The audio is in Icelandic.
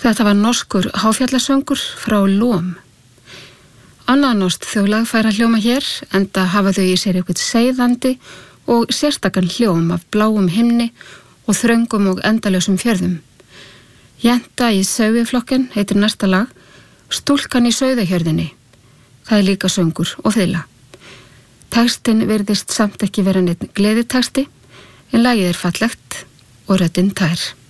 Þetta var norskur háfjallasöngur frá Lom. Annað norskt þjóðlag fær að hljóma hér, enda hafa þau í sér eitthvað seiðandi og sérstakann hljóm af bláum himni og þröngum og endalausum fjörðum. Jenta í Sauðiflokken heitir næsta lag, Stúlkan í Sauðahjörðinni. Það er líka söngur og fiðla. Textinn virðist samt ekki vera neitt gleðitexti, en lagið er fallegt og röddin tær.